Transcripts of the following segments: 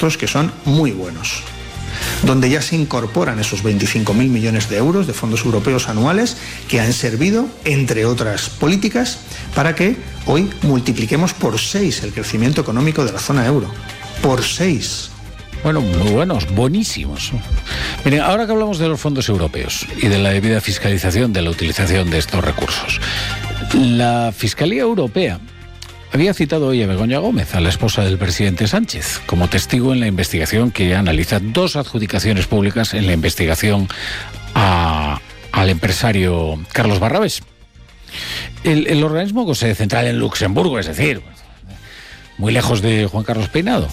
presupuestos que son muy buenos, donde ya se incorporan esos 25.000 millones de euros de fondos europeos anuales que han servido, entre otras políticas, para que hoy multipliquemos por 6 el crecimiento económico de la zona euro. Por 6. Bueno, muy buenos, buenísimos. Miren, ahora que hablamos de los fondos europeos y de la debida fiscalización de la utilización de estos recursos, la Fiscalía Europea había citado hoy a Begoña Gómez, a la esposa del presidente Sánchez, como testigo en la investigación que analiza 2 adjudicaciones públicas en la investigación al empresario Carlos Barrabés. El organismo con sede central en Luxemburgo, es decir, muy lejos de Juan Carlos Peinado.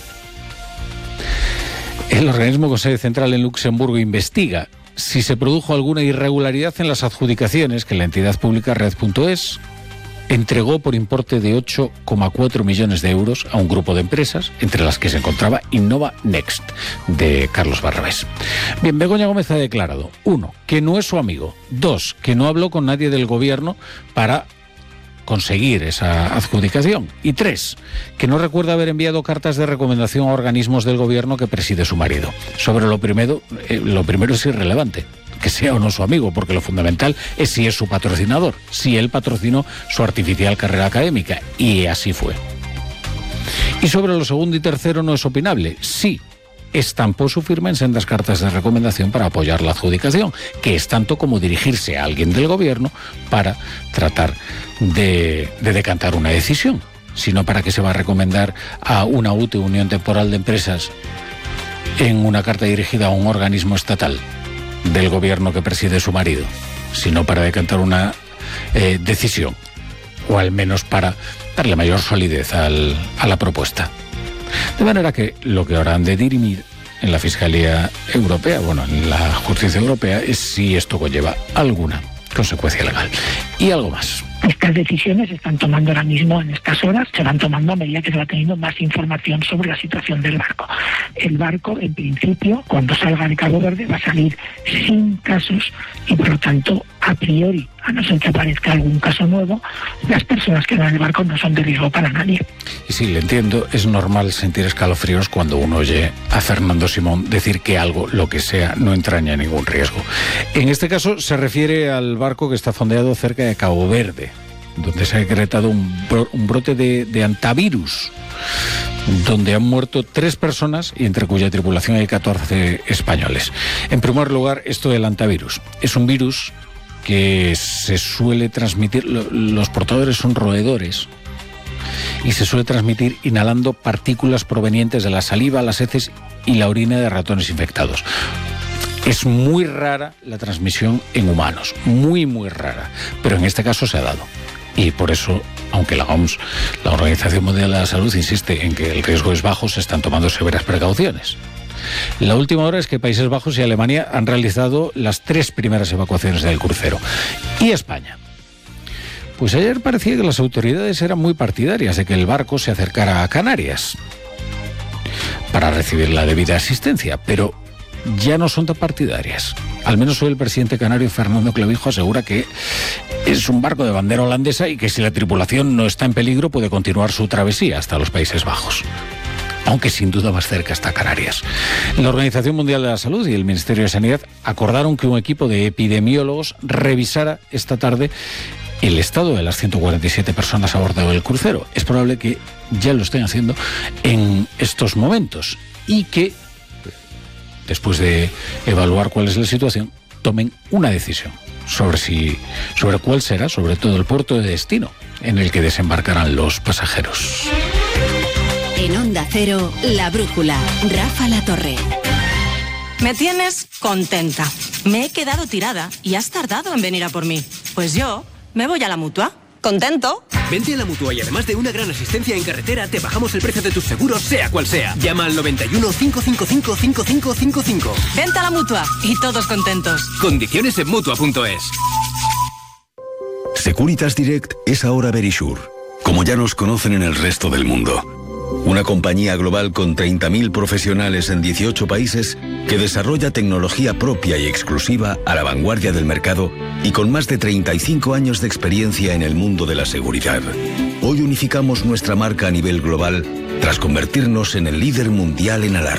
El organismo con sede central en Luxemburgo investiga si se produjo alguna irregularidad en las adjudicaciones que la entidad pública Red.es entregó por importe de 8,4 millones de euros a un grupo de empresas, entre las que se encontraba Innova Next, de Carlos Barrabés. Bien, Begoña Gómez ha declarado, 1, que no es su amigo, 2, que no habló con nadie del gobierno para conseguir esa adjudicación, y 3, que no recuerda haber enviado cartas de recomendación a organismos del gobierno que preside su marido. Sobre lo primero es irrelevante que sea o no su amigo, porque lo fundamental es si es su patrocinador, si él patrocinó su artificial carrera académica, y así fue. Y sobre lo segundo y tercero no es opinable. Sí, estampó su firma en sendas cartas de recomendación para apoyar la adjudicación, que es tanto como dirigirse a alguien del gobierno para tratar de decantar una decisión, sino para qué se va a recomendar a una UTE, Unión Temporal de Empresas, en una carta dirigida a un organismo estatal del gobierno que preside su marido, sino para decantar una decisión, o al menos para darle mayor solidez a la propuesta. De manera que lo que ahora han de dirimir en la Fiscalía Europea, en la Justicia Europea, es si esto conlleva alguna consecuencia legal. Y algo más. Estas decisiones se están tomando ahora mismo, en estas horas, se van tomando a medida que se va teniendo más información sobre la situación del barco. El barco, en principio, cuando salga de Cabo Verde, va a salir sin casos y, por lo tanto, a priori, a no ser que aparezca algún caso nuevo, las personas que van en el barco no son de riesgo para nadie. Y sí, le entiendo, es normal sentir escalofríos cuando uno oye a Fernando Simón decir que algo, lo que sea, no entraña ningún riesgo. En este caso se refiere al barco que está fondeado cerca de Cabo Verde, donde se ha decretado un brote de antivirus, donde han muerto 3 personas y entre cuya tripulación hay 14 españoles. En primer lugar, esto del antivirus. Es un virus que se suele transmitir, los portadores son roedores, y se suele transmitir inhalando partículas provenientes de la saliva, las heces y la orina de ratones infectados. Es muy rara la transmisión en humanos, muy, muy rara, pero en este caso se ha dado. Y por eso, aunque la OMS, la Organización Mundial de la Salud, insiste en que el riesgo es bajo, se están tomando severas precauciones. La última hora es que Países Bajos y Alemania han realizado las 3 primeras evacuaciones del crucero. ¿Y España? Pues ayer parecía que las autoridades eran muy partidarias de que el barco se acercara a Canarias para recibir la debida asistencia, pero ya no son tan partidarias. Al menos hoy el presidente canario Fernando Clavijo asegura que es un barco de bandera holandesa y que si la tripulación no está en peligro puede continuar su travesía hasta los Países Bajos, aunque sin duda más cerca está Canarias. La Organización Mundial de la Salud y el Ministerio de Sanidad acordaron que un equipo de epidemiólogos revisara esta tarde el estado de las 147 personas a bordo del crucero. Es probable que ya lo estén haciendo en estos momentos y que, después de evaluar cuál es la situación, tomen una decisión sobre cuál será, sobre todo, el puerto de destino en el que desembarcarán los pasajeros. En Onda Cero, La Brújula, Rafa La Torre. Me tienes contenta. Me he quedado tirada y has tardado en venir a por mí. Pues yo me voy a la Mutua. ¿Contento? Vente a la Mutua y además de una gran asistencia en carretera, te bajamos el precio de tus seguros, sea cual sea. Llama al 91 555 5555. Vente a la Mutua y todos contentos. Condiciones en Mutua.es. Securitas Direct es ahora Verisure, como ya nos conocen en el resto del mundo. Una compañía global con 30.000 profesionales en 18 países que desarrolla tecnología propia y exclusiva a la vanguardia del mercado y con más de 35 años de experiencia en el mundo de la seguridad. Hoy unificamos nuestra marca a nivel global tras convertirnos en el líder mundial en alarmas.